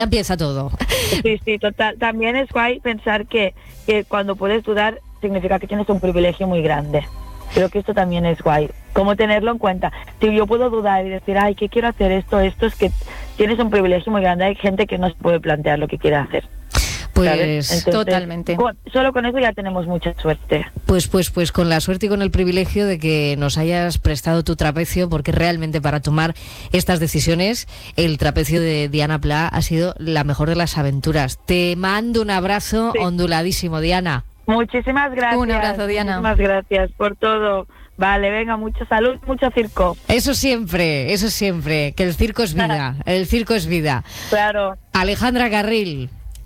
empieza todo. Sí, total. También es guay pensar que cuando puedes dudar significa que tienes un privilegio muy grande. Creo que esto también es guay, como tenerlo en cuenta. Si yo puedo dudar y decir, ay, ¿qué quiero hacer? Esto es que tienes un privilegio muy grande. Hay gente que no se puede plantear lo que quiere hacer. Pues Entonces, totalmente. Solo con eso ya tenemos mucha suerte. Pues con la suerte y con el privilegio de que nos hayas prestado tu trapecio, porque realmente para tomar estas decisiones, el trapecio de Diana Pla ha sido la mejor de las aventuras. Te mando un abrazo onduladísimo, Diana. Muchísimas gracias. Un abrazo, Diana. Muchísimas gracias por todo. Vale, venga, mucha salud, mucho circo. Eso siempre, que el circo es vida, el circo es vida. Claro. Alejandra Carril,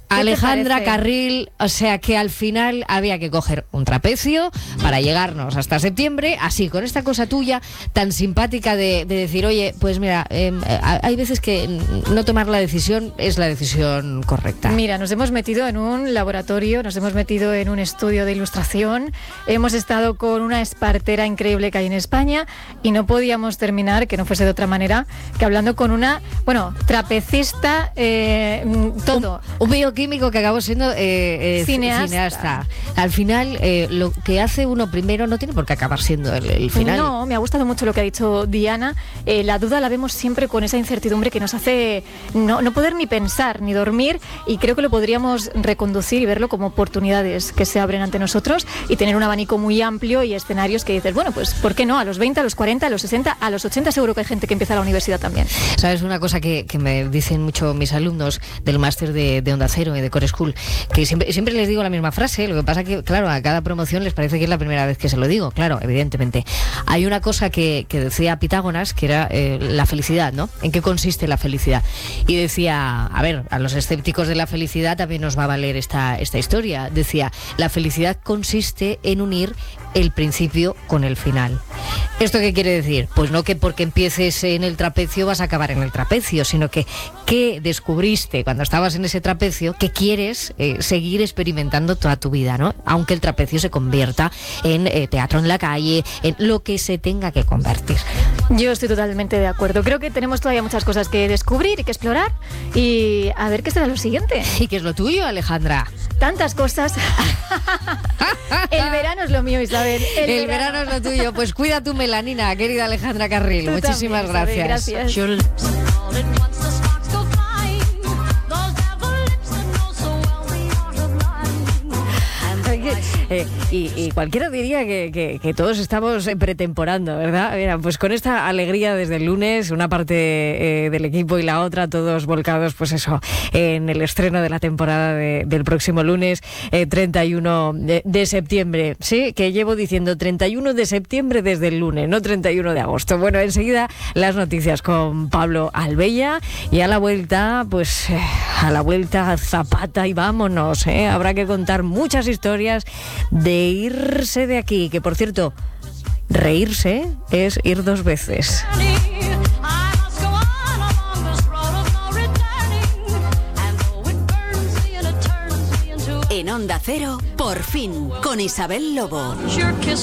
o sea que al final había que coger un trapecio para llegarnos hasta septiembre, así con esta cosa tuya tan simpática de decir, oye, pues mira, hay veces que no tomar la decisión es la decisión correcta. Mira, nos hemos metido en un laboratorio, nos hemos metido en un estudio de ilustración, hemos estado con una espartera increíble que hay en España y no podíamos terminar, que no fuese de otra manera, que hablando con una, trapecista, todo. Un bioquímico que acabó siendo cineasta. Al final, lo que hace uno primero no tiene por qué acabar siendo el final. No, me ha gustado mucho lo que ha dicho Diana. La duda la vemos siempre con esa incertidumbre que nos hace no poder ni pensar, ni dormir, y creo que lo podríamos reconducir y verlo como oportunidades que se abren ante nosotros y tener un abanico muy amplio y escenarios que dices, bueno, pues ¿por qué no? A los 20, a los 40, a los 60, a los 80 seguro que hay gente que empieza la universidad también. ¿Sabes una cosa que me dicen mucho mis alumnos del máster de Onda Cero y de Core School? Que siempre les digo la misma frase, lo que pasa que, claro, a cada promoción les parece que es la primera vez que se lo digo, claro, evidentemente. Hay una cosa que decía Pitágoras, que era la felicidad, ¿no? ¿En qué consiste la felicidad? Y decía, a ver, a los escépticos de la felicidad también nos va a valer esta historia. Decía, la felicidad consiste en unir el principio con el final. ¿Esto qué quiere decir? Pues no que porque empieces en el trapecio vas a acabar en el trapecio, sino que descubriste cuando estabas en ese trapecio que quieres seguir experimentando toda tu vida, ¿no? Aunque el trapecio se convierta en teatro en la calle, en lo que se tenga que convertir. Yo estoy totalmente de acuerdo. Creo que tenemos todavía muchas cosas que descubrir y que explorar y a ver qué será lo siguiente. ¿Y qué es lo tuyo, Alejandra? Tantas cosas. El verano es lo mío, Isabel. El verano es lo tuyo. Pues cuida tu melanina, querida Alejandra Carril. Tú muchísimas también, gracias. Isabel, gracias. Y cualquiera diría que todos estamos pretemporando, ¿verdad? Mira, pues con esta alegría desde el lunes, una parte del equipo y la otra, todos volcados, pues eso, en el estreno de la temporada del próximo lunes, 31 de septiembre. Sí, que llevo diciendo 31 de septiembre desde el lunes, no 31 de agosto. Bueno, enseguida las noticias con Pablo Albella y a la vuelta, pues Zapata y vámonos, ¿eh? Habrá que contar muchas historias de irse de aquí, que por cierto, reírse es ir dos veces. En Onda Cero, por fin, con Isabel Lobo.